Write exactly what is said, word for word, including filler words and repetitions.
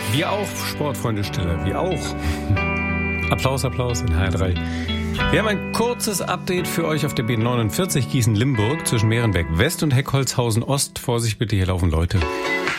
Wir auch, Sportfreunde Stiller, wir auch. Applaus, Applaus in H R drei. Wir haben ein kurzes Update für euch auf der B neunundvierzig Gießen-Limburg zwischen Meerenberg West und Heckholzhausen Ost. Vorsicht bitte, hier laufen Leute.